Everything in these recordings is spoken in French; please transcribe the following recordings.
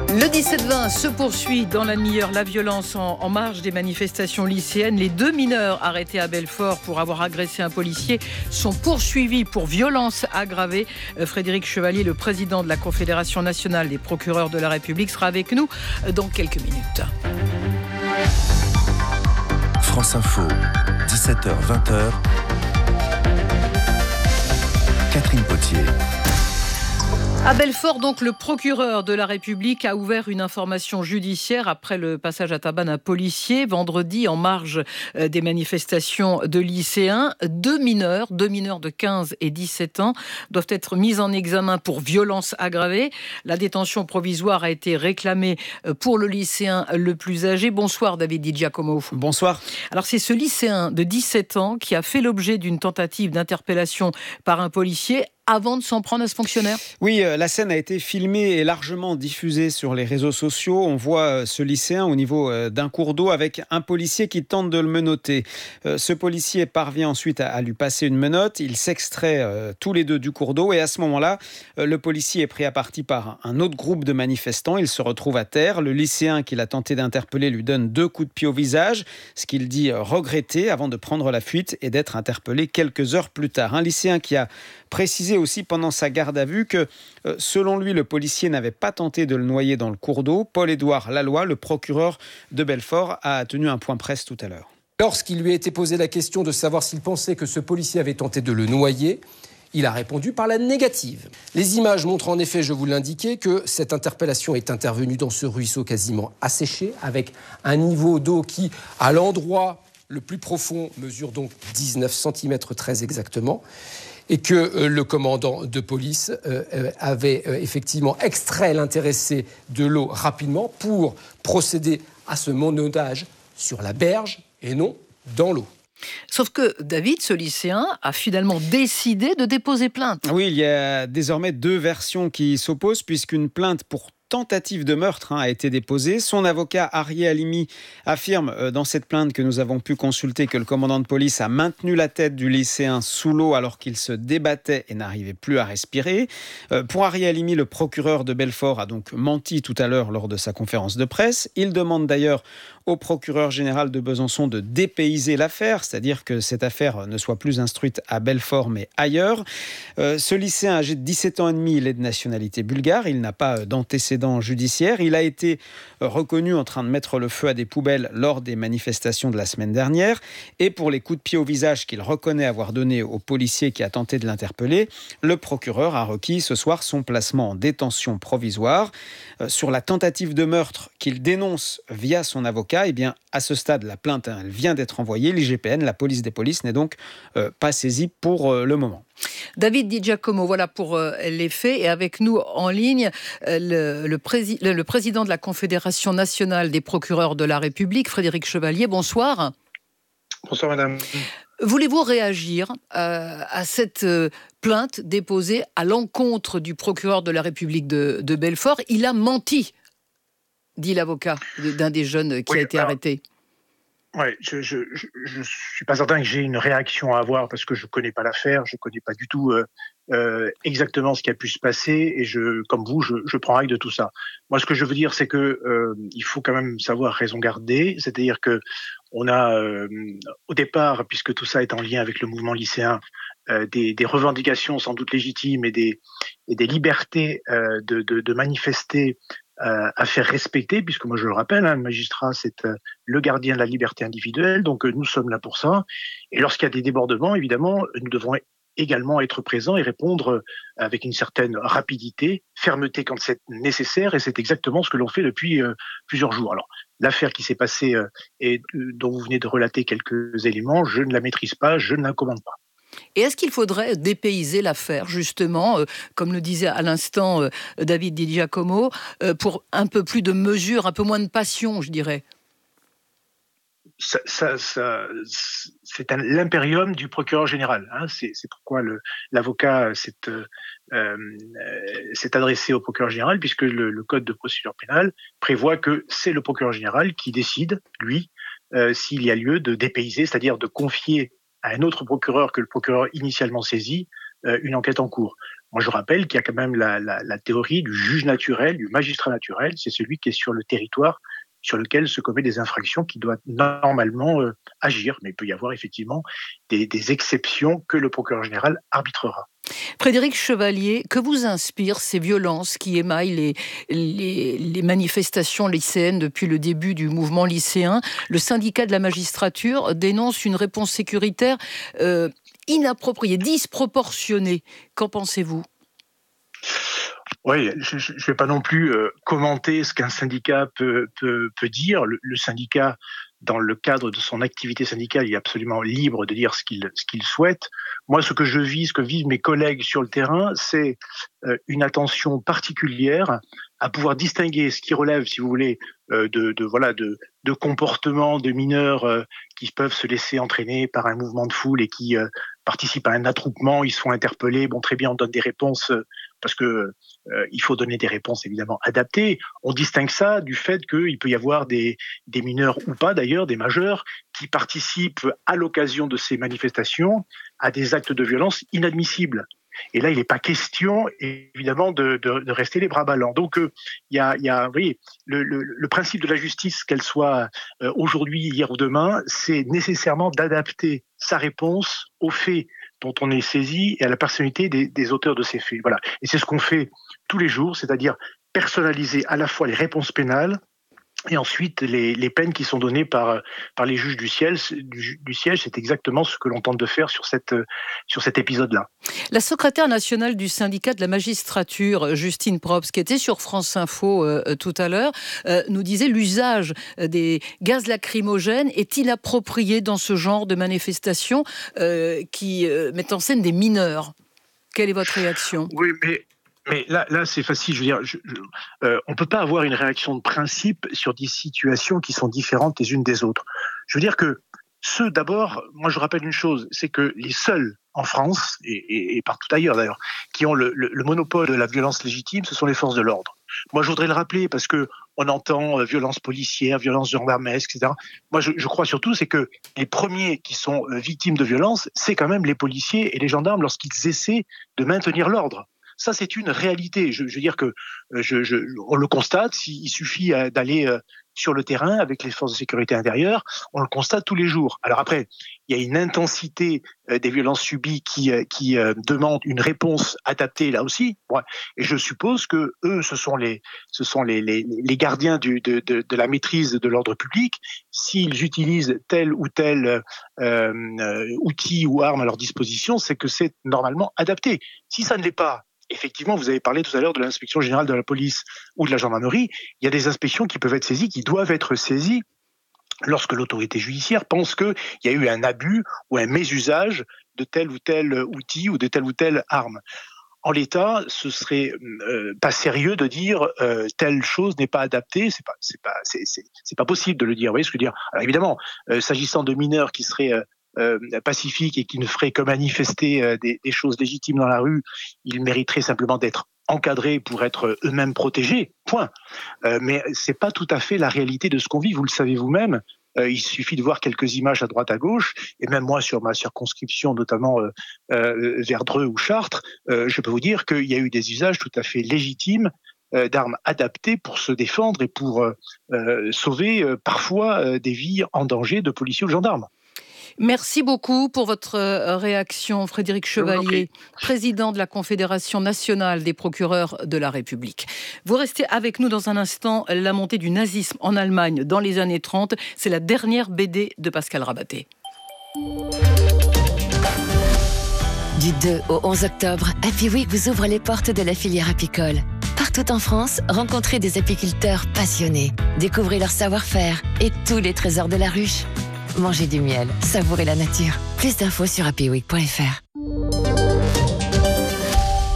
Le 17-20 se poursuit dans la demi-heure. La violence en marge des manifestations lycéennes. Les 2 mineurs arrêtés à Belfort pour avoir agressé un policier sont poursuivis pour violence aggravée. Frédéric Chevalier, le président de la Confédération nationale des procureurs de la République, sera avec nous dans quelques minutes. France Info, 17h-20h. Catherine Potier. À Belfort, donc, le procureur de la République a ouvert une information judiciaire après le passage à tabac d'un policier vendredi en marge des manifestations de lycéens. 2 mineurs de 15 et 17 ans doivent être mis en examen pour violence aggravée. La détention provisoire a été réclamée pour le lycéen le plus âgé. Bonsoir David Di Giacomo. Bonsoir. Alors c'est ce lycéen de 17 ans qui a fait l'objet d'une tentative d'interpellation par un policier avant de s'en prendre à ce fonctionnaire. Oui, la scène a été filmée et largement diffusée sur les réseaux sociaux. On voit ce lycéen au niveau d'un cours d'eau avec un policier qui tente de le menotter. Ce policier parvient ensuite à lui passer une menotte. Ils s'extraient tous les deux du cours d'eau et à ce moment-là, le policier est pris à partie par un autre groupe de manifestants. Il se retrouve à terre. Le lycéen qu'il a tenté d'interpeller lui donne 2 coups de pied au visage, ce qu'il dit regretter avant de prendre la fuite et d'être interpellé quelques heures plus tard. Un lycéen qui a précisé aussi pendant sa garde à vue que, selon lui, le policier n'avait pas tenté de le noyer dans le cours d'eau. Paul-Édouard Laloy, le procureur de Belfort, a tenu un point presse tout à l'heure. Lorsqu'il lui a été posé la question de savoir s'il pensait que ce policier avait tenté de le noyer, il a répondu par la négative. Les images montrent en effet, je vous l'indiquais, que cette interpellation est intervenue dans ce ruisseau quasiment asséché, avec un niveau d'eau qui, à l'endroit le plus profond, mesure donc 19 cm très exactement, et que le commandant de police avait effectivement extrait l'intéressé de l'eau rapidement pour procéder à ce monodage sur la berge et non dans l'eau. Sauf que David, ce lycéen, a finalement décidé de déposer plainte. Oui, il y a désormais 2 versions qui s'opposent puisqu'une plainte pour tentative de meurtre a été déposée. Son avocat, Arié Halimi, affirme dans cette plainte que nous avons pu consulter que le commandant de police a maintenu la tête du lycéen sous l'eau alors qu'il se débattait et n'arrivait plus à respirer. Pour Arié Halimi, le procureur de Belfort a donc menti tout à l'heure lors de sa conférence de presse. Il demande d'ailleurs au procureur général de Besançon de dépayser l'affaire, c'est-à-dire que cette affaire ne soit plus instruite à Belfort mais ailleurs. Ce lycéen âgé de 17 ans et demi, il est de nationalité bulgare, il n'a pas d'antécédents judiciaires. Il a été reconnu en train de mettre le feu à des poubelles lors des manifestations de la semaine dernière. Et pour les coups de pied au visage qu'il reconnaît avoir donnés au policier qui a tenté de l'interpeller, le procureur a requis ce soir son placement en détention provisoire. Sur la tentative de meurtre qu'il dénonce via son avocat, eh bien, à ce stade, la plainte elle vient d'être envoyée. L'IGPN, la police des polices, n'est donc pas saisie pour le moment. David Di Giacomo, voilà pour les faits. Et avec nous en ligne, le président de la Confédération nationale des procureurs de la République, Frédéric Chevalier. Bonsoir. Bonsoir madame. Voulez-vous réagir à cette plainte déposée à l'encontre du procureur de la République de Belfort? Il a menti, dit l'avocat d'un des jeunes qui a été arrêté. Oui, je suis pas certain que j'ai une réaction à avoir parce que je connais pas l'affaire, je connais pas du tout exactement ce qui a pu se passer et comme vous, je prends acte de tout ça. Moi, ce que je veux dire, c'est que il faut quand même savoir raison garder, c'est-à-dire que on a au départ, puisque tout ça est en lien avec le mouvement lycéen, des revendications sans doute légitimes et des libertés de manifester à faire respecter, puisque moi je le rappelle, le magistrat c'est le gardien de la liberté individuelle, donc nous sommes là pour ça. Et lorsqu'il y a des débordements, évidemment, nous devons également être présents et répondre avec une certaine rapidité, fermeté quand c'est nécessaire, et c'est exactement ce que l'on fait depuis plusieurs jours. Alors, l'affaire qui s'est passée et dont vous venez de relater quelques éléments, je ne la maîtrise pas, je ne la commande pas. Et est-ce qu'il faudrait dépayser l'affaire, justement, comme le disait à l'instant David Di Giacomo, pour un peu plus de mesure, un peu moins de passion, je dirais? C'est l'impérium du procureur général. C'est pourquoi l'avocat s'est adressé au procureur général, puisque le code de procédure pénale prévoit que c'est le procureur général qui décide, lui, s'il y a lieu de dépayser, c'est-à-dire de confier à un autre procureur que le procureur initialement saisi une enquête en cours. Moi, je rappelle qu'il y a quand même la théorie du juge naturel, du magistrat naturel. C'est celui qui est sur le territoire sur lequel se commettent des infractions qui doit normalement agir. Mais il peut y avoir effectivement des exceptions que le procureur général arbitrera. Frédéric Chevalier, que vous inspirent ces violences qui émaillent les manifestations lycéennes depuis le début du mouvement lycéen? Le syndicat de la magistrature dénonce une réponse sécuritaire inappropriée, disproportionnée. Qu'en pensez-vous ? Oui, je ne vais pas non plus commenter ce qu'un syndicat peut dire. Le syndicat, dans le cadre de son activité syndicale, il est absolument libre de dire ce qu'il souhaite. Moi, ce que je vis, ce que vivent mes collègues sur le terrain, c'est une attention particulière à pouvoir distinguer ce qui relève, si vous voulez, de comportements de mineurs qui peuvent se laisser entraîner par un mouvement de foule et qui participent à un attroupement, ils se font interpeller. Bon, très bien, on donne des réponses parce que il faut donner des réponses évidemment adaptées. On distingue ça du fait qu'il peut y avoir des mineurs ou pas d'ailleurs, des majeurs, qui participent à l'occasion de ces manifestations à des actes de violence inadmissibles. Et là, il n'est pas question, évidemment, de rester les bras ballants. Donc, il y a, vous voyez, le principe de la justice, qu'elle soit aujourd'hui, hier ou demain, c'est nécessairement d'adapter sa réponse aux faits dont on est saisi et à la personnalité des auteurs de ces faits. Voilà. Et c'est ce qu'on fait tous les jours, c'est-à-dire personnaliser à la fois les réponses pénales et ensuite les peines qui sont données par les juges du siège. C'est exactement ce que l'on tente de faire sur cet épisode-là. La secrétaire nationale du syndicat de la magistrature, Justine Probst, qui était sur France Info tout à l'heure, nous disait l'usage des gaz lacrymogènes est inapproprié dans ce genre de manifestation qui met en scène des mineurs. Quelle est votre réaction ? Oui, mais là, c'est facile. Je veux dire, on ne peut pas avoir une réaction de principe sur des situations qui sont différentes les unes des autres. Je veux dire que d'abord, moi je rappelle une chose, c'est que les seuls en France, et partout ailleurs d'ailleurs, qui ont le monopole de la violence légitime, ce sont les forces de l'ordre. Moi je voudrais le rappeler parce que on entend violence policière, violence gendarmesque, etc. Moi je crois surtout c'est que les premiers qui sont victimes de violence, c'est quand même les policiers et les gendarmes lorsqu'ils essaient de maintenir l'ordre. Ça, c'est une réalité. Je veux dire que on le constate. Il suffit d'aller sur le terrain avec les forces de sécurité intérieure. On le constate tous les jours. Alors après, il y a une intensité des violences subies qui demande une réponse adaptée là aussi. Ouais. Et je suppose que eux, ce sont les gardiens de la maîtrise de l'ordre public. S'ils utilisent tel ou tel outil ou arme à leur disposition, c'est que c'est normalement adapté. Si ça ne l'est pas, effectivement, vous avez parlé tout à l'heure de l'inspection générale de la police ou de la gendarmerie. Il y a des inspections qui peuvent être saisies, qui doivent être saisies lorsque l'autorité judiciaire pense qu'il y a eu un abus ou un mésusage de tel ou tel outil ou de telle ou telle arme. En l'état, ce serait pas sérieux de dire telle chose n'est pas adaptée. C'est pas possible de le dire. Vous voyez ce que je veux dire ? Alors évidemment, s'agissant de mineurs qui seraient pacifiques et qui ne feraient que manifester des choses légitimes dans la rue, ils mériteraient simplement d'être encadrés pour être eux-mêmes protégés, point. Mais c'est pas tout à fait la réalité de ce qu'on vit, vous le savez vous-même. Il suffit de voir quelques images à droite à gauche, et même moi sur ma circonscription, notamment vers Dreux ou Chartres, je peux vous dire qu'il y a eu des usages tout à fait légitimes d'armes adaptées pour se défendre et pour sauver parfois des vies en danger de policiers ou de gendarmes. Merci beaucoup pour votre réaction, Frédéric Chevalier, président de la Confédération nationale des procureurs de la République. Vous restez avec nous dans un instant. La montée du nazisme en Allemagne dans les années 30, c'est la dernière BD de Pascal Rabaté. Du 2 au 11 octobre, Happy Week vous ouvre les portes de la filière apicole. Partout en France, rencontrez des apiculteurs passionnés. Découvrez leur savoir-faire et tous les trésors de la ruche. Mangez du miel, savourez la nature. Plus d'infos sur happyweek.fr.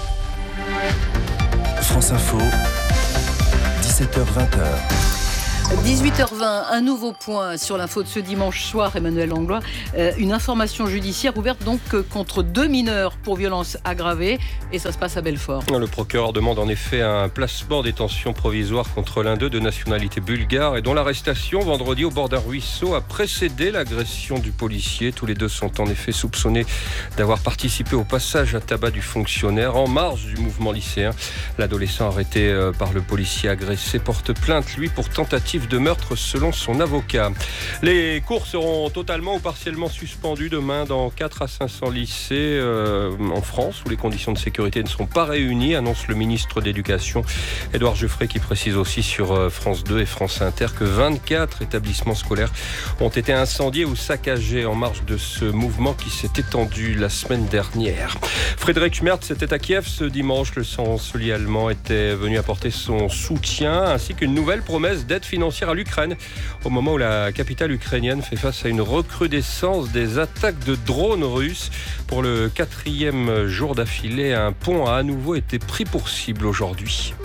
France Info, 17h-20h. 18h20, un nouveau point sur l'info de ce dimanche soir, Emmanuel Langlois. Une information judiciaire ouverte donc contre 2 mineurs pour violences aggravées et ça se passe à Belfort. Le procureur demande en effet un placement en détention provisoire contre l'un d'eux de nationalité bulgare et dont l'arrestation vendredi au bord d'un ruisseau a précédé l'agression du policier. Tous les deux sont en effet soupçonnés d'avoir participé au passage à tabac du fonctionnaire en marge du mouvement lycéen. L'adolescent arrêté par le policier agressé porte plainte, lui, pour tentative de meurtre selon son avocat. Les cours seront totalement ou partiellement suspendus demain dans 4 à 500 lycées en France où les conditions de sécurité ne sont pas réunies, annonce le ministre de l'Éducation Édouard Geoffrey, qui précise aussi sur France 2 et France Inter que 24 établissements scolaires ont été incendiés ou saccagés en marge de ce mouvement qui s'est étendu la semaine dernière. Frédéric Schmerz était à Kiev ce dimanche. Le chancelier allemand était venu apporter son soutien ainsi qu'une nouvelle promesse d'aide financière à l'Ukraine au moment où la capitale ukrainienne fait face à une recrudescence des attaques de drones russes. Pour le 4e jour d'affilée, un pont a à nouveau été pris pour cible aujourd'hui.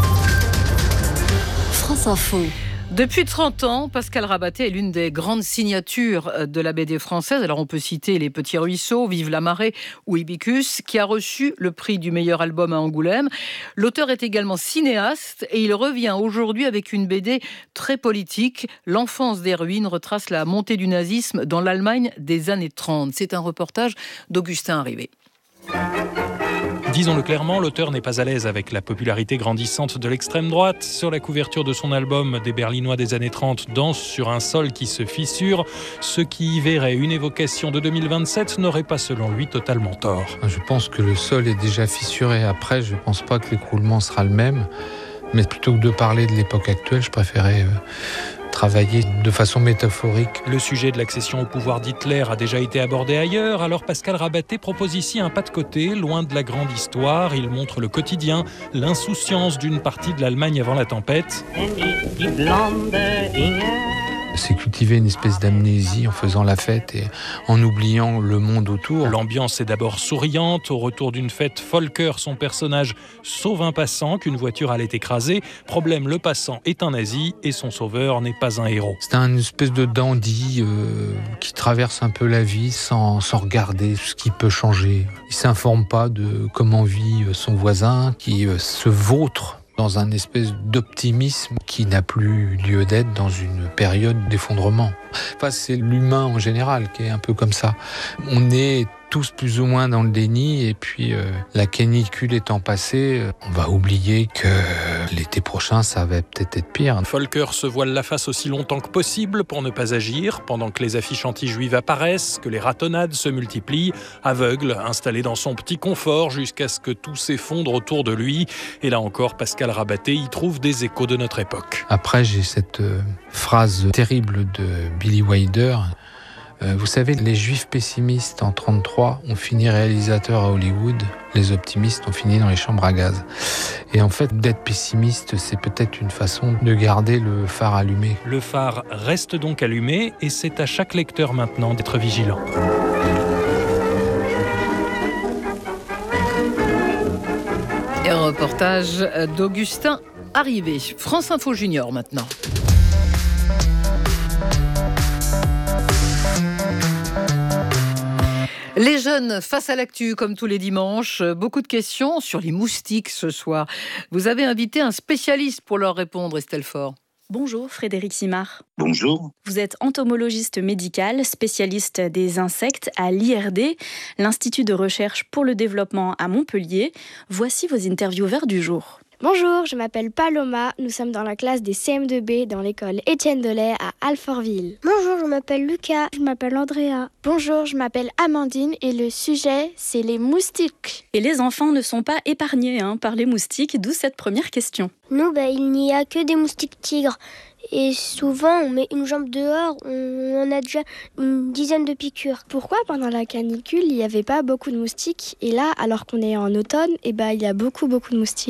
France Info. Depuis 30 ans, Pascal Rabaté est l'une des grandes signatures de la BD française. Alors on peut citer Les Petits Ruisseaux, Vive la marée ou Ibicus, qui a reçu le prix du meilleur album à Angoulême. L'auteur est également cinéaste et il revient aujourd'hui avec une BD très politique. L'enfance des ruines retrace la montée du nazisme dans l'Allemagne des années 30. C'est un reportage d'Augustin Arrivé. Disons-le clairement, l'auteur n'est pas à l'aise avec la popularité grandissante de l'extrême droite. Sur la couverture de son album, des Berlinois des années 30 dansent sur un sol qui se fissure. Ceux qui y verraient une évocation de 2027 n'auraient pas, selon lui, totalement tort. Je pense que le sol est déjà fissuré. Après, je ne pense pas que l'écroulement sera le même. Mais plutôt que de parler de l'époque actuelle, je préférais travailler de façon métaphorique. Le sujet de l'accession au pouvoir d'Hitler a déjà été abordé ailleurs, alors Pascal Rabaté propose ici un pas de côté, loin de la grande histoire. Il montre le quotidien, l'insouciance d'une partie de l'Allemagne avant la tempête. C'est cultiver une espèce d'amnésie en faisant la fête et en oubliant le monde autour. L'ambiance est d'abord souriante. Au retour d'une fête, Volker, son personnage, sauve un passant qu'une voiture allait écraser. Problème, le passant est un nazi et son sauveur n'est pas un héros. C'est une espèce de dandy qui traverse un peu la vie sans regarder ce qui peut changer. Il ne s'informe pas de comment vit son voisin, qui se vautre dans un espèce d'optimisme qui n'a plus lieu d'être dans une période d'effondrement. Enfin, c'est l'humain en général qui est un peu comme ça. On est tous plus ou moins dans le déni et puis la canicule étant passée, on va oublier que l'été prochain, ça va peut-être être pire. Volker se voile la face aussi longtemps que possible pour ne pas agir, pendant que les affiches anti-juives apparaissent, que les ratonnades se multiplient, aveugle, installé dans son petit confort jusqu'à ce que tout s'effondre autour de lui. Et là encore, Pascal Rabaté y trouve des échos de notre époque. Après, j'ai cette phrase terrible de Billy Wilder. Vous savez, les juifs pessimistes en 1933 ont fini réalisateurs à Hollywood, les optimistes ont fini dans les chambres à gaz. Et en fait, d'être pessimiste, c'est peut-être une façon de garder le phare allumé. Le phare reste donc allumé et c'est à chaque lecteur maintenant d'être vigilant. Et un reportage d'Augustin Arrivé. France Info Junior maintenant. Les jeunes face à l'actu, comme tous les dimanches, beaucoup de questions sur les moustiques ce soir. Vous avez invité un spécialiste pour leur répondre, Estelle Faure. Bonjour, Frédéric Simard. Bonjour. Vous êtes entomologiste médical, spécialiste des insectes à l'IRD, l'Institut de recherche pour le développement à Montpellier. Voici vos intervieweurs du jour. Bonjour, je m'appelle Paloma. Nous sommes dans la classe des CM2B dans l'école Étienne Delay à Alfortville. Bonjour, je m'appelle Lucas. Je m'appelle Andrea. Bonjour, je m'appelle Amandine et le sujet, c'est les moustiques. Et les enfants ne sont pas épargnés par les moustiques, d'où cette première question. Nous, il n'y a que des moustiques tigres. Et souvent, on met une jambe dehors, on a déjà une dizaine de piqûres. Pourquoi pendant la canicule, il n'y avait pas beaucoup de moustiques ? Et là, alors qu'on est en automne, il y a beaucoup de moustiques.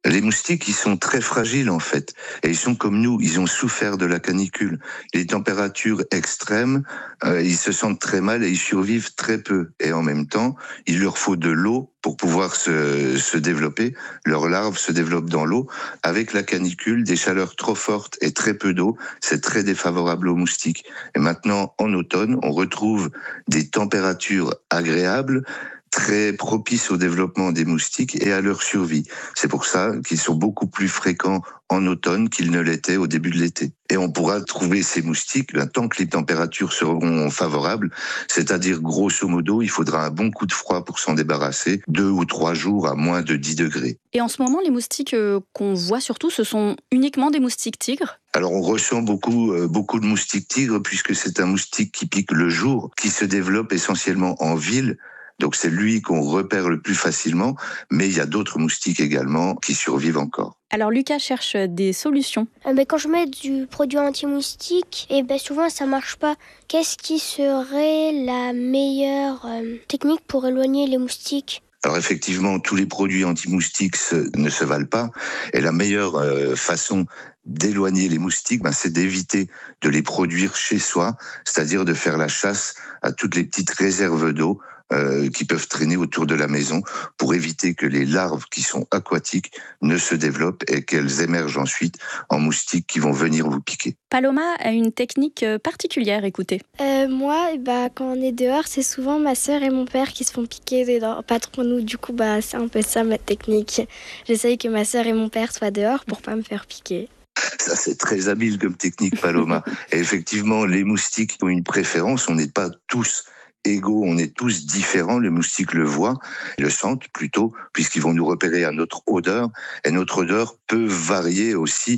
Les moustiques, ils sont très fragiles en fait, et ils sont comme nous, ils ont souffert de la canicule. Les températures extrêmes, ils se sentent très mal et ils survivent très peu. Et en même temps, il leur faut de l'eau pour pouvoir se développer. Leurs larves se développent dans l'eau. Avec la canicule, des chaleurs trop fortes et très peu d'eau, c'est très défavorable aux moustiques. Et maintenant, en automne, on retrouve des températures agréables, très propices au développement des moustiques et à leur survie. C'est pour ça qu'ils sont beaucoup plus fréquents en automne qu'ils ne l'étaient au début de l'été. Et on pourra trouver ces moustiques tant que les températures seront favorables, c'est-à-dire grosso modo, il faudra un bon coup de froid pour s'en débarrasser, 2 ou 3 jours à moins de 10 degrés. Et en ce moment, les moustiques qu'on voit surtout, ce sont uniquement des moustiques tigres ? Alors on ressent beaucoup de moustiques tigres puisque c'est un moustique qui pique le jour, qui se développe essentiellement en ville. Donc c'est lui qu'on repère le plus facilement, mais il y a d'autres moustiques également qui survivent encore. Alors Lucas cherche des solutions. Quand je mets du produit anti-moustique, souvent ça marche pas. Qu'est-ce qui serait la meilleure technique pour éloigner les moustiques ? Alors effectivement, tous les produits anti-moustiques ne se valent pas. Et la meilleure façon d'éloigner les moustiques, c'est d'éviter de les produire chez soi, c'est-à-dire de faire la chasse à toutes les petites réserves d'eau qui peuvent traîner autour de la maison pour éviter que les larves qui sont aquatiques ne se développent et qu'elles émergent ensuite en moustiques qui vont venir vous piquer. Paloma a une technique particulière, écoutez. Moi, quand on est dehors, c'est souvent ma sœur et mon père qui se font piquer dedans, pas trop nous. Du coup, c'est un peu ça ma technique. J'essaye que ma sœur et mon père soient dehors pour pas me faire piquer. Ça, c'est très habile comme technique, Paloma. Et effectivement, les moustiques ont une préférence. On n'est pas tous égaux, on est tous différents. Les moustiques le voient, le sentent plutôt, puisqu'ils vont nous repérer à notre odeur. Et notre odeur peut varier aussi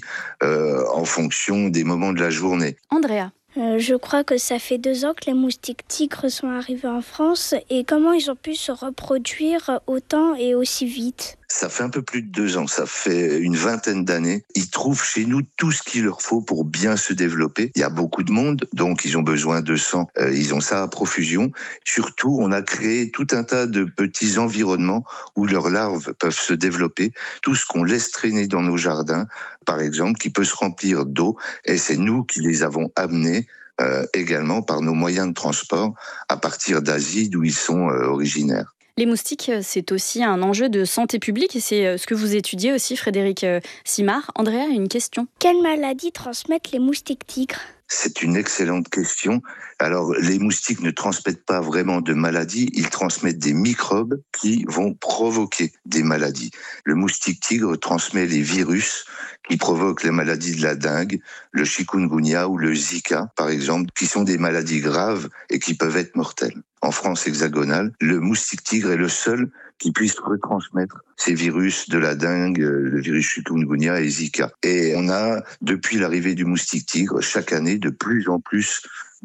en fonction des moments de la journée. Andrea. Je crois que ça fait 2 ans que les moustiques tigres sont arrivés en France. Et comment ils ont pu se reproduire autant et aussi vite ? Ça fait un peu plus de 2 ans, ça fait une vingtaine d'années. Ils trouvent chez nous tout ce qu'il leur faut pour bien se développer. Il y a beaucoup de monde, donc ils ont besoin de sang. Ils ont ça à profusion. Surtout, on a créé tout un tas de petits environnements où leurs larves peuvent se développer. Tout ce qu'on laisse traîner dans nos jardins, par exemple, qui peut se remplir d'eau. Et c'est nous qui les avons amenés également par nos moyens de transport à partir d'Asie, d'où ils sont originaires. Les moustiques, c'est aussi un enjeu de santé publique et c'est ce que vous étudiez aussi, Frédéric Simard. Andrea a une question. Quelle maladie transmettent les moustiques tigres ? C'est une excellente question. Alors, les moustiques ne transmettent pas vraiment de maladies, ils transmettent des microbes qui vont provoquer des maladies. Le moustique tigre transmet les virus qui provoquent les maladies de la dengue, le chikungunya ou le Zika, par exemple, qui sont des maladies graves et qui peuvent être mortelles. En France hexagonale, le moustique tigre est le seul qui puisse retransmettre ces virus de la dengue, le virus chikungunya et Zika. Et on a, depuis l'arrivée du moustique tigre, chaque année, de plus en plus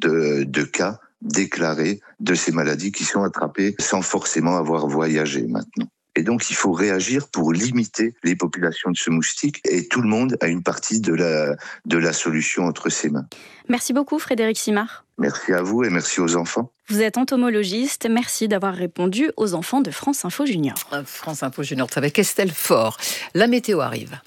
de cas déclarés de ces maladies qui sont attrapées sans forcément avoir voyagé maintenant. Et donc, il faut réagir pour limiter les populations de ce moustique. Et tout le monde a une partie de la solution entre ses mains. Merci beaucoup, Frédéric Simard. Merci à vous et merci aux enfants. Vous êtes entomologiste. Merci d'avoir répondu aux enfants de France Info Junior. France Info Junior, c'est avec Estelle Faure. La météo arrive.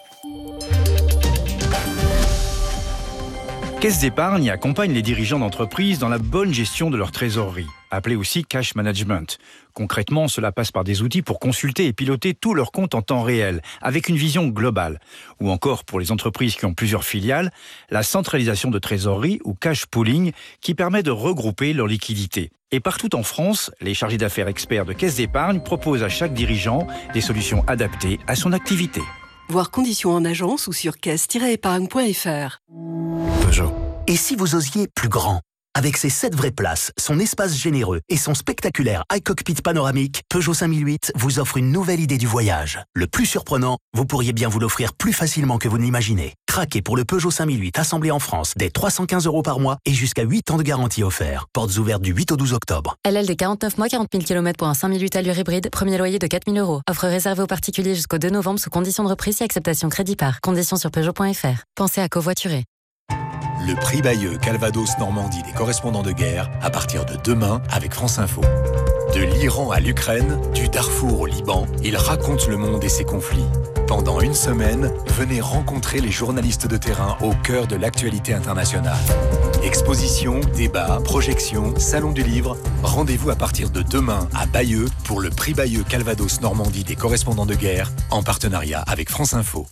Caisse d'épargne accompagne les dirigeants d'entreprises dans la bonne gestion de leur trésorerie, appelée aussi cash management. Concrètement, cela passe par des outils pour consulter et piloter tous leurs comptes en temps réel, avec une vision globale. Ou encore, pour les entreprises qui ont plusieurs filiales, la centralisation de trésorerie ou cash pooling qui permet de regrouper leurs liquidités. Et partout en France, les chargés d'affaires experts de Caisse d'épargne proposent à chaque dirigeant des solutions adaptées à son activité. Voir conditions en agence ou sur caisse-épargne.fr. Peugeot. Et si vous osiez plus grand ? Avec ses 7 vraies places, son espace généreux et son spectaculaire iCockpit panoramique, Peugeot 5008 vous offre une nouvelle idée du voyage. Le plus surprenant, vous pourriez bien vous l'offrir plus facilement que vous ne l'imaginez. Craquez pour le Peugeot 5008 assemblé en France dès 315 € par mois et jusqu'à 8 ans de garantie offert. Portes ouvertes du 8 au 12 octobre. LL de 49 mois, 40 000 km pour un 5008 allure hybride. Premier loyer de 4 000 €. Offre réservée aux particuliers jusqu'au 2 novembre sous conditions de reprise et acceptation crédit par. Conditions sur Peugeot.fr. Pensez à covoiturer. Le prix Bayeux Calvados-Normandie des correspondants de guerre à partir de demain avec France Info. De l'Iran à l'Ukraine, du Darfour au Liban, ils racontent le monde et ses conflits. Pendant une semaine, venez rencontrer les journalistes de terrain au cœur de l'actualité internationale. Expositions, débats, projections, salon du livre. Rendez-vous à partir de demain à Bayeux pour le prix Bayeux Calvados Normandie des correspondants de guerre en partenariat avec France Info.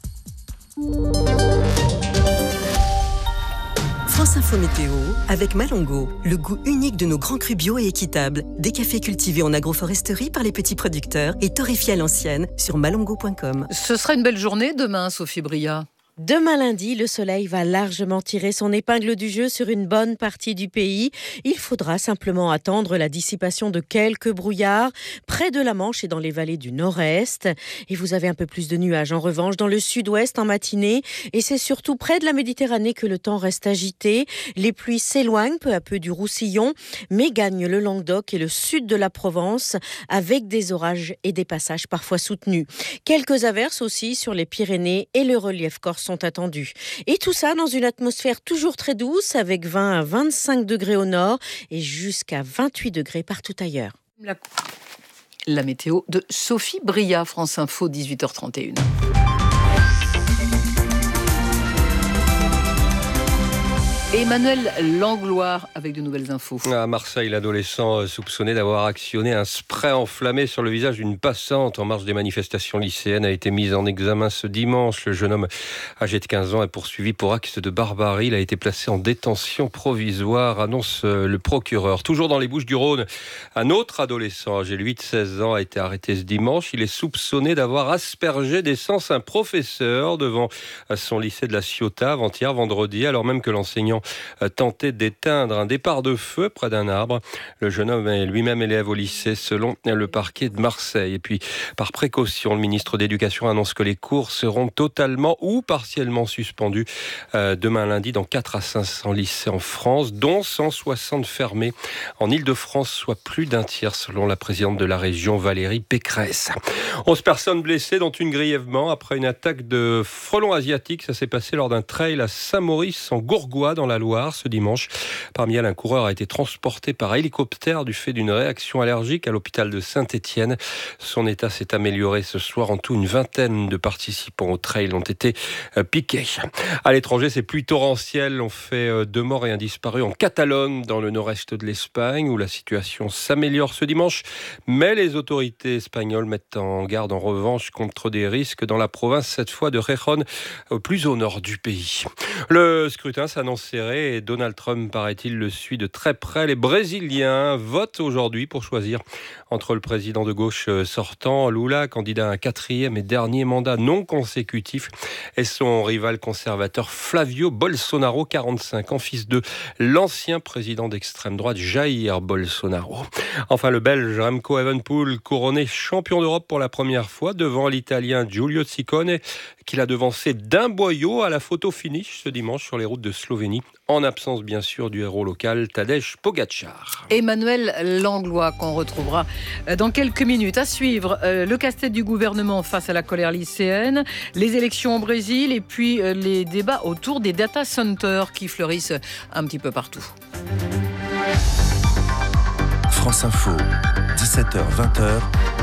France Info Météo avec Malongo, le goût unique de nos grands crus bio et équitables. Des cafés cultivés en agroforesterie par les petits producteurs et torréfiés à l'ancienne sur malongo.com. Ce sera une belle journée demain, Sophie Bria. Demain lundi, le soleil va largement tirer son épingle du jeu sur une bonne partie du pays. Il faudra simplement attendre la dissipation de quelques brouillards près de la Manche et dans les vallées du nord-est. Et vous avez un peu plus de nuages en revanche dans le sud-ouest en matinée. Et c'est surtout près de la Méditerranée que le temps reste agité. Les pluies s'éloignent peu à peu du Roussillon, mais gagnent le Languedoc et le sud de la Provence avec des orages et des passages parfois soutenus. Quelques averses aussi sur les Pyrénées et le relief corse sont attendus. Et tout ça dans une atmosphère toujours très douce avec 20 à 25 degrés au nord et jusqu'à 28 degrés partout ailleurs. La météo de Sophie Bria, France Info, 18h31. Emmanuel Langloire avec de nouvelles infos. À Marseille, l'adolescent soupçonné d'avoir actionné un spray enflammé sur le visage d'une passante en marge des manifestations lycéennes a été mis en examen ce dimanche. Le jeune homme âgé de 15 ans est poursuivi pour acte de barbarie. Il a été placé en détention provisoire, annonce le procureur. Toujours dans les Bouches-du-Rhône, un autre adolescent âgé de 8-16 ans a été arrêté ce dimanche. Il est soupçonné d'avoir aspergé d'essence un professeur devant son lycée de la Ciotat avant-hier vendredi, alors même que l'enseignant tentait d'éteindre un départ de feu près d'un arbre. Le jeune homme est lui-même élève au lycée selon le parquet de Marseille. Et puis, par précaution, le ministre de l'Éducation annonce que les cours seront totalement ou partiellement suspendus demain lundi dans 4 à 500 lycées en France, dont 160 fermés en Île-de-France, soit plus d'un tiers selon la présidente de la région, Valérie Pécresse. 11 personnes blessées, dont une grièvement après une attaque de frelons asiatiques. Ça s'est passé lors d'un trail à Saint-Maurice en Gourgois dans la Loire ce dimanche. Parmi elles, un coureur a été transporté par hélicoptère du fait d'une réaction allergique à l'hôpital de Saint-Étienne. Son état s'est amélioré ce soir. En tout, une vingtaine de participants au trail ont été piqués. À l'étranger, ces pluies torrentielles ont fait 2 morts et un disparu en Catalogne, dans le nord-est de l'Espagne, où la situation s'améliore ce dimanche. Mais les autorités espagnoles mettent en garde en revanche contre des risques dans la province, cette fois de Gijón, plus au nord du pays. Le scrutin s'annonce serré et Donald Trump, paraît-il, le suit de très près. Les Brésiliens votent aujourd'hui pour choisir entre le président de gauche sortant, Lula, candidat à un 4e et dernier mandat non consécutif, et son rival conservateur Flavio Bolsonaro, 45 ans, fils de l'ancien président d'extrême droite Jair Bolsonaro. Enfin, le Belge Remco Evenepoel, couronné champion d'Europe pour la première fois devant l'Italien Giulio Ciccone, qu'il a devancé d'un boyau à la photo finish ce dimanche sur les routes de Slovénie, en absence bien sûr du héros local Tadej Pogačar. Emmanuel Langlois, qu'on retrouvera dans quelques minutes. À suivre, le casse-tête du gouvernement face à la colère lycéenne, les élections au Brésil et puis les débats autour des data centers qui fleurissent un petit peu partout. France Info, 17h-20h.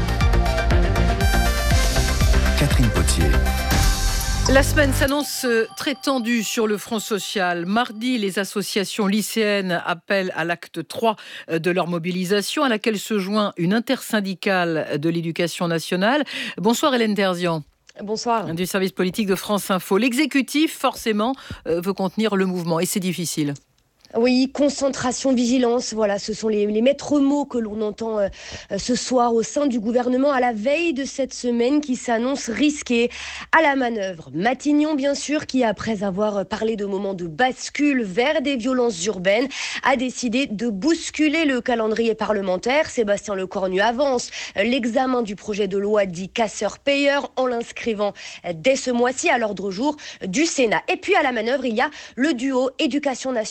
Catherine Potier. La semaine s'annonce très tendue sur le front social. Mardi, les associations lycéennes appellent à l'acte 3 de leur mobilisation, à laquelle se joint une intersyndicale de l'éducation nationale. Bonsoir Hélène Terzian. Bonsoir. Du service politique de France Info. L'exécutif, forcément, veut contenir le mouvement et c'est difficile. Oui, concentration, vigilance, voilà, ce sont les maîtres mots que l'on entend ce soir au sein du gouvernement à la veille de cette semaine qui s'annonce risquée à la manœuvre. Matignon, bien sûr, qui après avoir parlé de moments de bascule vers des violences urbaines, a décidé de bousculer le calendrier parlementaire. Sébastien Lecornu avance l'examen du projet de loi dit casseur-payeur en l'inscrivant dès ce mois-ci à l'ordre du jour du Sénat. Et puis à la manœuvre, il y a le duo éducation nationale,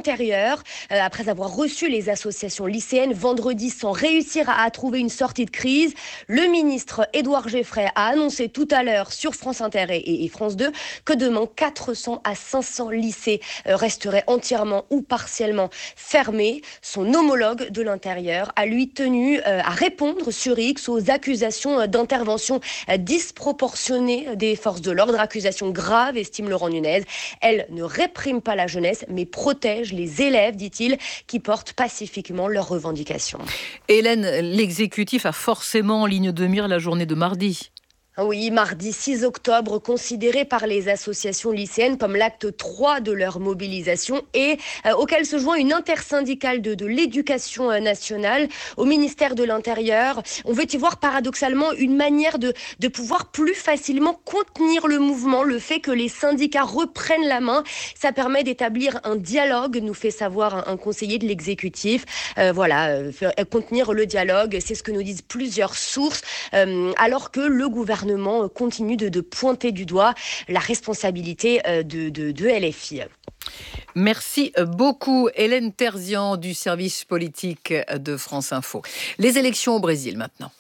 l'Intérieur. Après avoir reçu les associations lycéennes vendredi sans réussir à trouver une sortie de crise, le ministre Édouard Geffray a annoncé tout à l'heure sur France Inter et France 2 que demain 400 à 500 lycées resteraient entièrement ou partiellement fermés. Son homologue de l'Intérieur a lui tenu à répondre sur X aux accusations d'intervention disproportionnée des forces de l'ordre, accusations graves, estime Laurent Nunez. Elle ne réprime pas la jeunesse, mais protège les élèves, dit-il, qui portent pacifiquement leurs revendications. Hélène, l'exécutif a forcément en ligne de mire la journée de mardi. Oui, mardi 6 octobre, considéré par les associations lycéennes comme l'acte 3 de leur mobilisation et auquel se joint une intersyndicale de l'éducation nationale au ministère de l'Intérieur. On veut y voir paradoxalement une manière de pouvoir plus facilement contenir le mouvement. Le fait que les syndicats reprennent la main, ça permet d'établir un dialogue, nous fait savoir un conseiller de l'exécutif. Contenir le dialogue, c'est ce que nous disent plusieurs sources, alors que le gouvernement continue de pointer du doigt la responsabilité de LFI. Merci beaucoup Hélène Terzian du service politique de France Info. Les élections au Brésil maintenant.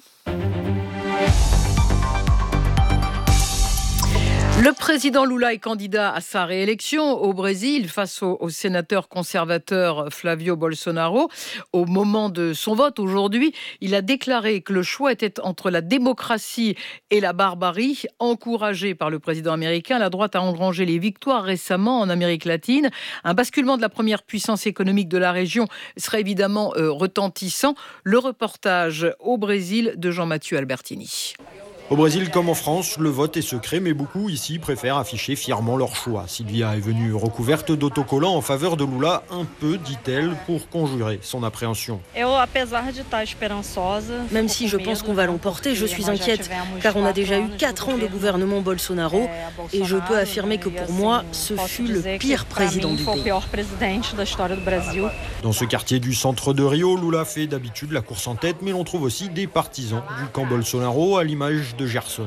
Le président Lula est candidat à sa réélection au Brésil face au sénateur conservateur Flavio Bolsonaro. Au moment de son vote aujourd'hui, il a déclaré que le choix était entre la démocratie et la barbarie. Encouragé par le président américain, la droite a engrangé les victoires récemment en Amérique latine. Un basculement de la première puissance économique de la région serait évidemment retentissant. Le reportage au Brésil de Jean-Mathieu Albertini. Au Brésil comme en France, le vote est secret, mais beaucoup ici préfèrent afficher fièrement leur choix. Sylvia est venue recouverte d'autocollants en faveur de Lula, un peu, dit-elle, pour conjurer son appréhension. Même si je pense qu'on va l'emporter, je suis inquiète, car on a déjà eu 4 ans de gouvernement Bolsonaro, et je peux affirmer que pour moi, ce fut le pire président du pays. Dans ce quartier du centre de Rio, Lula fait d'habitude la course en tête, mais l'on trouve aussi des partisans du camp Bolsonaro, à l'image de Gerson.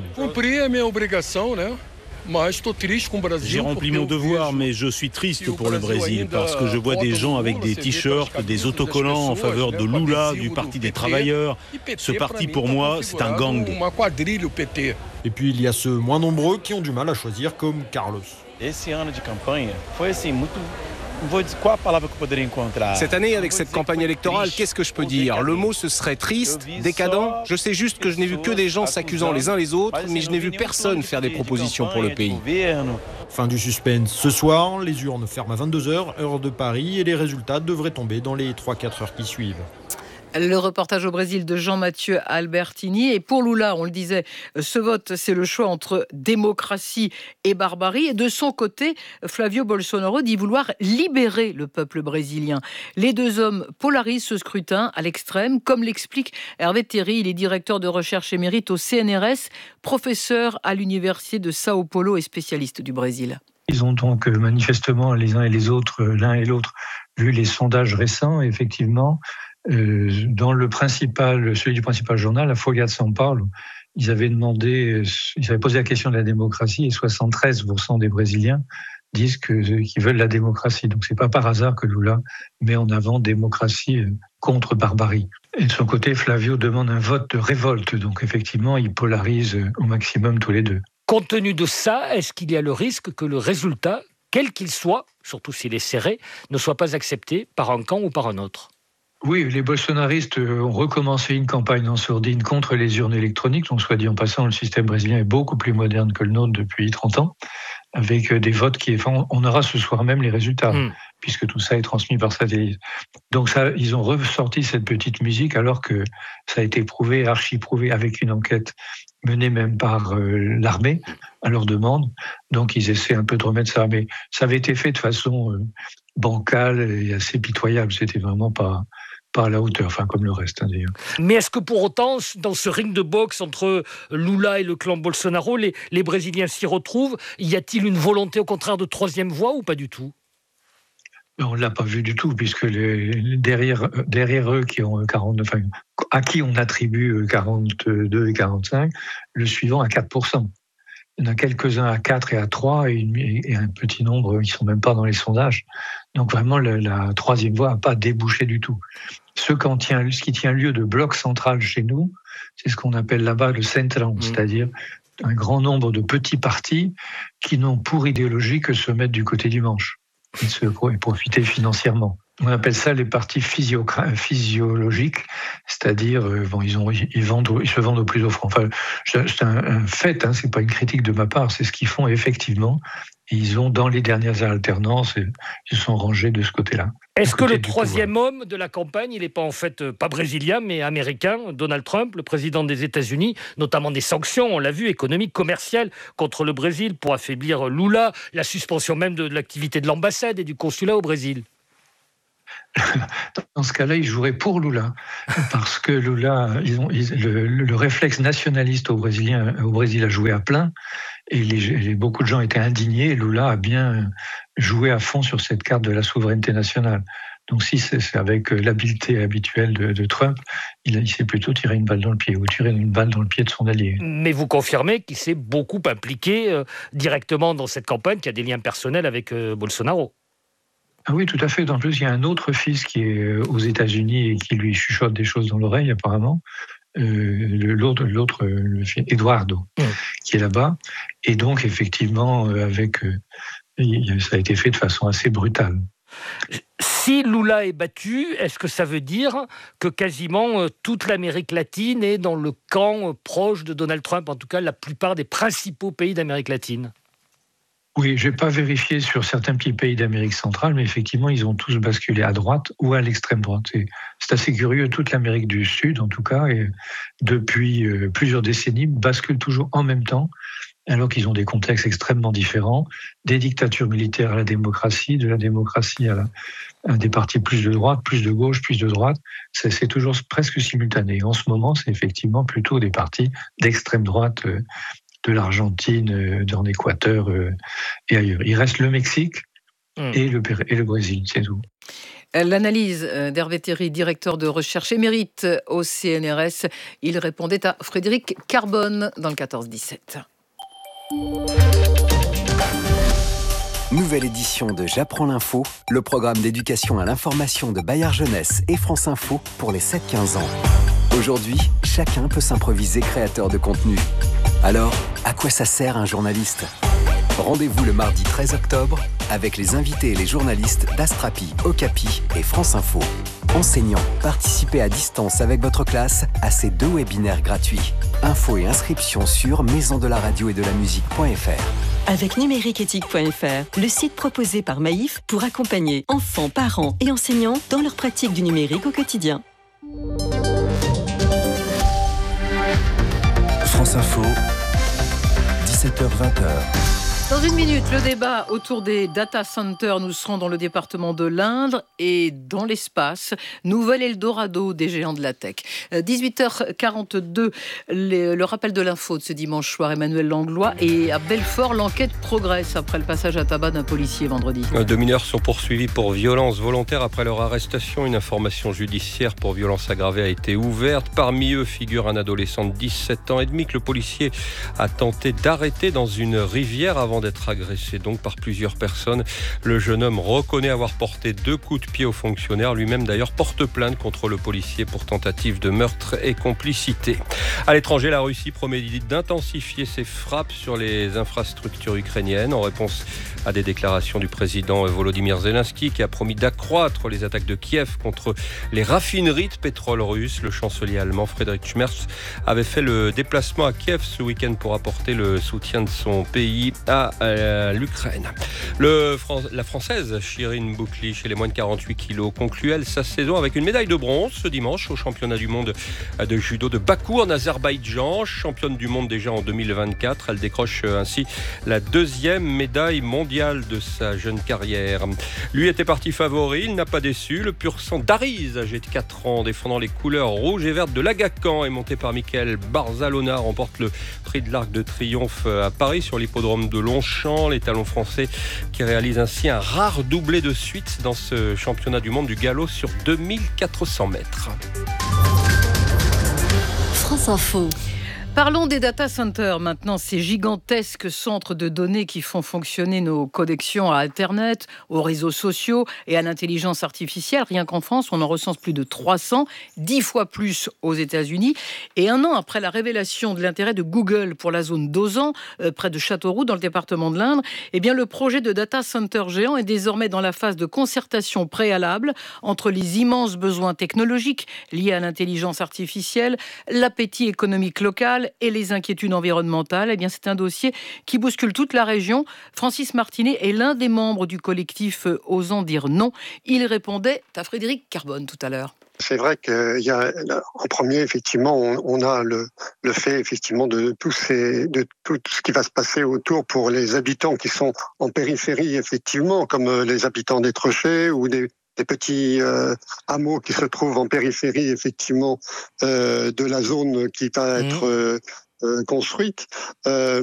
J'ai rempli mon devoir, mais je suis triste pour le Brésil parce que je vois des gens avec des t-shirts, des autocollants en faveur de Lula, du Parti des travailleurs. Ce parti, pour moi, c'est un gang. Et puis il y a ceux moins nombreux qui ont du mal à choisir, comme Carlos. Cette année, avec cette campagne électorale, qu'est-ce que je peux dire ? Le mot, ce serait triste, décadent. Je sais juste que je n'ai vu que des gens s'accusant les uns les autres, mais je n'ai vu personne faire des propositions pour le pays. Fin du suspense. Ce soir, les urnes ferment à 22h, heure de Paris, et les résultats devraient tomber dans les 3-4 heures qui suivent. Le reportage au Brésil de Jean-Mathieu Albertini. Et pour Lula, on le disait, ce vote, c'est le choix entre démocratie et barbarie. Et de son côté, Flavio Bolsonaro dit vouloir libérer le peuple brésilien. Les deux hommes polarisent ce scrutin à l'extrême, comme l'explique Hervé Théry. Il est directeur de recherche émérite au CNRS, professeur à l'université de Sao Paulo et spécialiste du Brésil. Ils ont donc manifestement les uns et les autres, l'un et l'autre, vu les sondages récents, effectivement. Dans celui du principal journal, la Folha de São Paulo, ils avaient posé la question de la démocratie et 73% des Brésiliens disent qu'ils veulent la démocratie. Donc c'est pas par hasard que Lula met en avant démocratie contre barbarie. Et de son côté, Flavio demande un vote de révolte. Donc effectivement, il polarise au maximum tous les deux. Compte tenu de ça, est-ce qu'il y a le risque que le résultat, quel qu'il soit, surtout s'il est serré, ne soit pas accepté par un camp ou par un autre ? Oui, les bolsonaristes ont recommencé une campagne en sourdine contre les urnes électroniques. Donc, soit dit en passant, le système brésilien est beaucoup plus moderne que le nôtre depuis 30 ans, avec des votes on aura ce soir même les résultats, puisque tout ça est transmis par satellite. Donc, ils ont ressorti cette petite musique, alors que ça a été prouvé, archi-prouvé, avec une enquête menée même par l'armée, à leur demande. Donc, ils essaient un peu de remettre ça. Mais ça avait été fait de façon bancale et assez pitoyable. C'était vraiment pas à la hauteur, comme le reste d'ailleurs. Mais est-ce que pour autant, dans ce ring de boxe entre Lula et le clan Bolsonaro, les Brésiliens s'y retrouvent ? Y a-t-il une volonté au contraire de troisième voie ou pas du tout ? On ne l'a pas vu du tout, puisque derrière eux, à qui on attribue 42 et 45, le suivant à 4%. Il y en a quelques-uns à 4 et à 3 et un petit nombre qui ne sont même pas dans les sondages. Donc vraiment, la troisième voie n'a pas débouché du tout. Ce qui tient lieu de bloc central chez nous, c'est ce qu'on appelle là-bas le centrão, c'est-à-dire un grand nombre de petits partis qui n'ont pour idéologie que se mettre du côté du manche et profiter financièrement. On appelle ça les partis physiologiques, c'est-à-dire ils se vendent au plus offrant. Enfin, c'est un fait, c'est pas une critique de ma part, c'est ce qu'ils font effectivement. Et ils ont, dans les dernières alternances, ils se sont rangés de ce côté-là. Est-ce que le troisième homme de la campagne, il n'est pas en fait pas brésilien, mais américain, Donald Trump, le président des États-Unis, notamment des sanctions, on l'a vu, économiques, commerciales contre le Brésil pour affaiblir Lula, la suspension même de l'activité de l'ambassade et du consulat au Brésil? Dans ce cas-là, ils joueraient pour Lula, parce que Lula, le réflexe nationaliste au Brésil a joué à plein, et beaucoup de gens étaient indignés, et Lula a bien joué à fond sur cette carte de la souveraineté nationale. Donc si c'est avec l'habileté habituelle de Trump, il s'est plutôt tiré une balle dans le pied, ou tiré une balle dans le pied de son allié. Mais vous confirmez qu'il s'est beaucoup impliqué directement dans cette campagne, qui a des liens personnels avec Bolsonaro? Ah oui, tout à fait. En plus, il y a un autre fils qui est aux États-Unis et qui lui chuchote des choses dans l'oreille, apparemment. L'autre, le fils, Eduardo, qui est là-bas. Et donc, effectivement, ça a été fait de façon assez brutale. Si Lula est battu, est-ce que ça veut dire que quasiment toute l'Amérique latine est dans le camp proche de Donald Trump, en tout cas la plupart des principaux pays d'Amérique latine? Oui, je n'ai pas vérifié sur certains petits pays d'Amérique centrale, mais effectivement, ils ont tous basculé à droite ou à l'extrême droite. C'est assez curieux, toute l'Amérique du Sud, en tout cas, et depuis plusieurs décennies, bascule toujours en même temps, alors qu'ils ont des contextes extrêmement différents, des dictatures militaires à la démocratie, de la démocratie à des partis plus de droite, plus de gauche, plus de droite. C'est toujours presque simultané. En ce moment, c'est effectivement plutôt des partis d'extrême droite, de l'Argentine, en Équateur et ailleurs. Il reste le Mexique et le Brésil, c'est tout. L'analyse d'Hervé Théry, directeur de recherche émérite au CNRS. Il répondait à Frédéric Carbone dans le 14-17. Nouvelle édition de J'apprends l'info, le programme d'éducation à l'information de Bayard Jeunesse et France Info pour les 7-15 ans. Aujourd'hui, chacun peut s'improviser créateur de contenu. Alors, à quoi ça sert un journaliste ? Rendez-vous le mardi 13 octobre avec les invités et les journalistes d'Astrapi, Okapi et France Info. Enseignants, participez à distance avec votre classe à ces 2 webinaires gratuits. Infos et inscriptions sur maisondelaradio-et-de-la-musique.fr. Avec numériqueéthique.fr, le site proposé par Maïf pour accompagner enfants, parents et enseignants dans leur pratique du numérique au quotidien. France Info, 17h-20h. Dans une minute, le débat autour des data centers. Nous serons dans le département de l'Indre et dans l'espace. Nouvel Eldorado des géants de la tech. 18h42, le rappel de l'info de ce dimanche soir. Emmanuel Langlois. Et à Belfort, l'enquête progresse après le passage à tabac d'un policier vendredi. 2 mineurs sont poursuivis pour violence volontaire après leur arrestation. Une information judiciaire pour violence aggravée a été ouverte. Parmi eux figure un adolescent de 17 ans et demi que le policier a tenté d'arrêter dans une rivière avant d'être agressé donc par plusieurs personnes. Le jeune homme reconnaît avoir porté 2 coups de pied au fonctionnaire. Lui-même d'ailleurs porte plainte contre le policier pour tentative de meurtre et complicité. À l'étranger, la Russie promet d'intensifier ses frappes sur les infrastructures ukrainiennes en réponse à des déclarations du président Volodymyr Zelensky qui a promis d'accroître les attaques de Kiev contre les raffineries de pétrole russe. Le chancelier allemand Friedrich Merz avait fait le déplacement à Kiev ce week-end pour apporter le soutien de son pays à l'Ukraine. La Française Chirine Boukli, chez les moins de 48 kilos, conclut elle sa saison avec une médaille de bronze ce dimanche au championnat du monde de judo de Bakou en Azerbaïdjan. Championne du monde déjà en 2024, elle décroche ainsi la 2e médaille mondiale de sa jeune carrière. Lui était parti favori, il n'a pas déçu. Le pur sang d'Ariz, âgé de 4 ans, défendant les couleurs rouges et vertes de l'Agacan et monté par Michael Barzalona, remporte le prix de l'Arc de Triomphe à Paris sur l'hippodrome de Longchamp. Les talons français qui réalisent ainsi un rare doublé de suite dans ce championnat du monde du galop sur 2400 mètres. France Info. Parlons des data centers maintenant, ces gigantesques centres de données qui font fonctionner nos connexions à Internet, aux réseaux sociaux et à l'intelligence artificielle. Rien qu'en France, on en recense plus de 300, 10 fois plus aux États-Unis. Et un an après la révélation de l'intérêt de Google pour la zone d'Ozan, près de Châteauroux, dans le département de l'Indre, eh bien, le projet de data center géant est désormais dans la phase de concertation préalable entre les immenses besoins technologiques liés à l'intelligence artificielle, l'appétit économique local et les inquiétudes environnementales. Eh bien, c'est un dossier qui bouscule toute la région. Francis Martinet est l'un des membres du collectif Osant dire non. Il répondait à Frédéric Carbone tout à l'heure. C'est vrai qu'il y a, en premier, effectivement, on a le fait, effectivement, de tout ce qui va se passer autour pour les habitants qui sont en périphérie, effectivement, comme les habitants des Trochets ou des petits hameaux qui se trouvent en périphérie, effectivement, de la zone qui va être construite.